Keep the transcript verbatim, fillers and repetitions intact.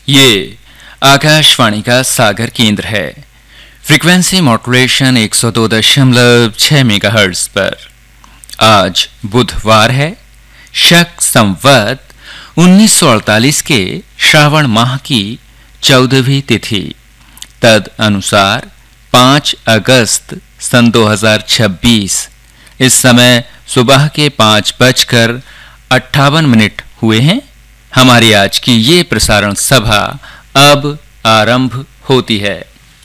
ये आकाशवाणी का सागर केंद्र है। फ्रीक्वेंसी मॉड्यूलेशन एक सौ दो दशमलव छह मेगाहर्ट्ज पर। आज बुधवार है, शक संवत उन्नीस सौ अड़तालीस के श्रावण माह की चौदहवीं तिथि, तद अनुसार पाँच अगस्त सन दो हजार छब्बीस। इस समय सुबह के पाँच बजकर अट्ठावन मिनट हुए हैं। हमारी आज की ये प्रसारण सभा अब आरंभ होती है।